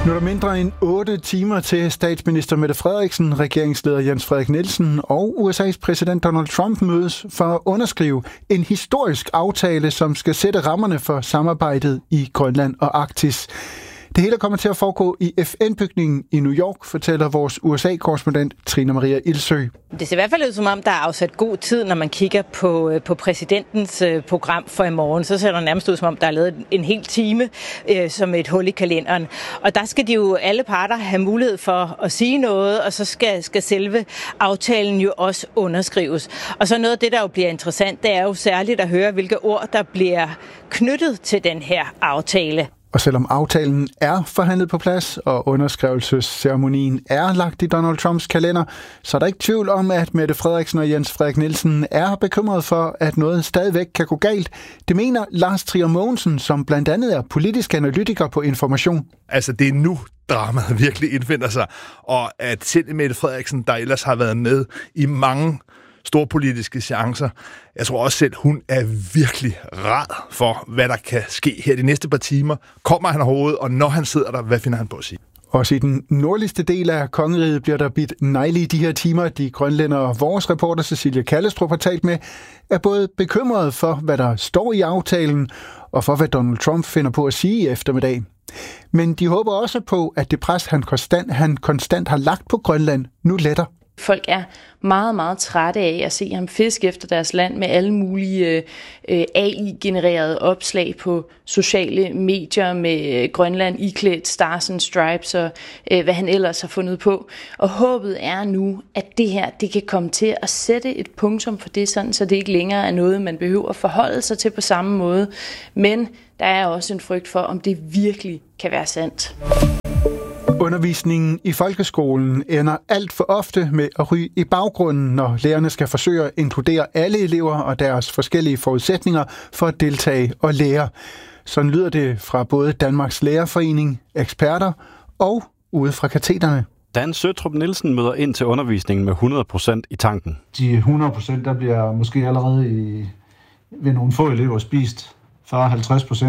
Nu er der mindre end 8 timer til statsminister Mette Frederiksen, regeringsleder Jens Frederik Nielsen og USA's præsident Donald Trump mødes for at underskrive en historisk aftale, som skal sætte rammerne for samarbejdet i Grønland og Arktis. Det hele kommer til at foregå i FN-bygningen i New York, fortæller vores USA-korrespondent Trine Maria Ildsø. Det ser i hvert fald ud som om, der er afsat god tid, når man kigger på præsidentens program for i morgen. Så ser der nærmest ud som om, der er lavet en hel time som et hul i kalenderen. Og der skal de jo alle parter have mulighed for at sige noget, og så skal selve aftalen jo også underskrives. Og så noget af det, der jo bliver interessant, det er jo særligt at høre, hvilke ord, der bliver knyttet til den her aftale. Og selvom aftalen er forhandlet på plads, og underskrivelsesceremonien er lagt i Donald Trumps kalender, så er der ikke tvivl om, at Mette Frederiksen og Jens Frederik Nielsen er bekymret for, at noget stadigvæk kan gå galt. Det mener Lars Trier Mogensen, som blandt andet er politisk analytiker på Information. Altså, det er nu, dramaet virkelig indfinder sig, og at selv Mette Frederiksen, der ellers har været med i mange storpolitiske chancer. Jeg tror også selv, hun er virkelig rad for, hvad der kan ske her de næste par timer. Kommer han overhovedet, og når han sidder der, hvad finder han på at sige? Også i den nordligste del af kongeriget bliver der bidt negle i de her timer. De grønlændere, vores reporter Cecilie Kallestrup har talt med, er både bekymrede for, hvad der står i aftalen, og for, hvad Donald Trump finder på at sige i eftermiddag. Men de håber også på, at det pres, han konstant har lagt på Grønland, nu letter. Folk er meget, meget trætte af at se ham fiske efter deres land med alle mulige AI-genererede opslag på sociale medier med Grønland iklædt Stars and Stripes og hvad han ellers har fundet på. Og håbet er nu, at det her det kan komme til at sætte et punktum for det, sådan, så det ikke længere er noget, man behøver at forholde sig til på samme måde. Men der er også en frygt for, om det virkelig kan være sandt. Undervisningen i folkeskolen ender alt for ofte med at ryge i baggrunden, når lærerne skal forsøge at inkludere alle elever og deres forskellige forudsætninger for at deltage og lære. Sådan lyder det fra både Danmarks Lærerforening, eksperter og ude fra katedrene. Dan Søtrup Nielsen møder ind til undervisningen med 100% i tanken. De 100%, der bliver måske allerede ved nogle få elever spist 40-50%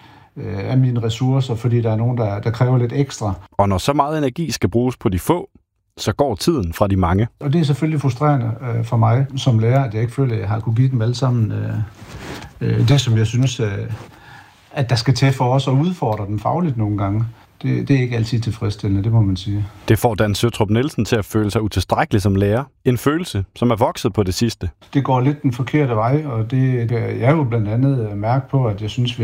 af mine ressourcer, fordi der er nogen, der kræver lidt ekstra. Og når så meget energi skal bruges på de få, så går tiden fra de mange. Og det er selvfølgelig frustrerende for mig som lærer, at jeg ikke føler, at jeg har kunne give dem alle sammen det, som jeg synes, at der skal til for os at udfordre dem fagligt nogle gange. Det er ikke altid tilfredsstillende, det må man sige. Det får Dan Søtrup Nielsen til at føle sig utilstrækkelig som lærer. En følelse, som er vokset på det sidste. Det går lidt den forkerte vej, og det er jo blandt andet mærke på, at jeg synes,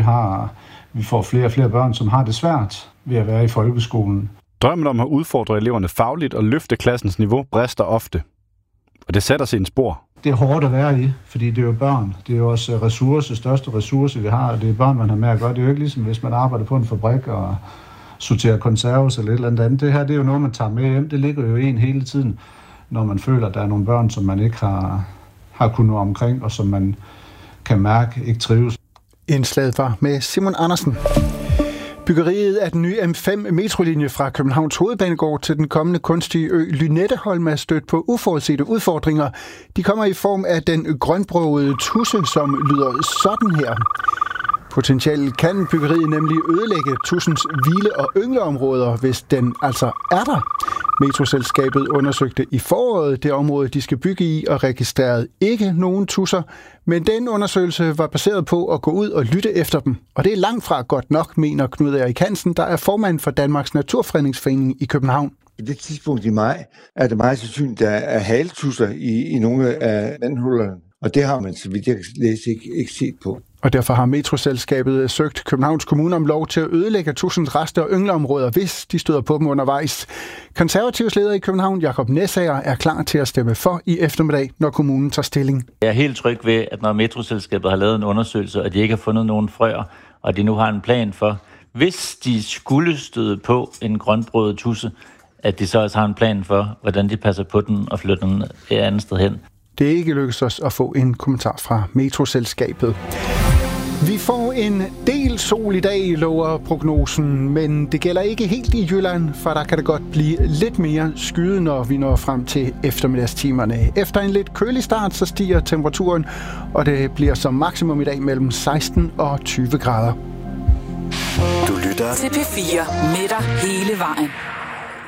vi får flere og flere børn, som har det svært ved at være i folkeskolen. Drømmen om at udfordre eleverne fagligt og løfte klassens niveau brister ofte. Og det sætter sig en spor. Det er hårdt at være i, fordi det er jo børn. Det er jo også største ressource, vi har, og det er børn, man har med at gøre. Det er jo ikke ligesom, hvis man arbejder på en fabrik og sorterer konserves eller et eller andet. Det her, det er jo noget, man tager med hjem. Det ligger jo i en hele tiden, når man føler, at der er nogle børn, som man ikke har kunnet nå omkring, og som man kan mærke ikke trives. Indslaget var med Simon Andersen. Byggeriet af den nye M5-metrolinje fra Københavns Hovedbanegård til den kommende kunstige ø Lynetteholm er stødt på uforudsete udfordringer. De kommer i form af den grønbrogede tudse, som lyder sådan her. Potentielt kan byggeriet nemlig ødelægge tudsens hvile- og yngleområder, hvis den altså er der. Metroselskabet undersøgte i foråret det område, de skal bygge i, og registrerede ikke nogen tudser. Men den undersøgelse var baseret på at gå ud og lytte efter dem. Og det er langt fra godt nok, mener Knud Erik Hansen, der er formand for Danmarks Naturfredningsforening i København. I det tidspunkt i maj er det meget sandsynligt, at der er haletusser i nogle af vandhullerne. Og det har man, så vidt jeg kan læse, ikke set på. Og derfor har Metroselskabet søgt Københavns Kommune om lov til at ødelægge tudsens rester og yngleområder, hvis de støder på dem undervejs. Konservativs leder i København, Jakob Næsager, er klar til at stemme for i eftermiddag, når kommunen tager stilling. Jeg er helt tryg ved, at når Metroselskabet har lavet en undersøgelse, og de ikke har fundet nogen frøer, og de nu har en plan for, hvis de skulle støde på en grønbrødet tudse, at de så også har en plan for, hvordan de passer på den og flytter den et andet sted hen. Det er ikke lykkedes os at få en kommentar fra Metroselskabet. Vi får en del sol i dag, lover prognosen, men det gælder ikke helt i Jylland, for der kan det godt blive lidt mere skyet, når vi når frem til eftermiddagstimerne. Efter en lidt kølig start, så stiger temperaturen, og det bliver som maksimum i dag mellem 16 og 20 grader. Du lytter lytter til P4 med dig hele vejen.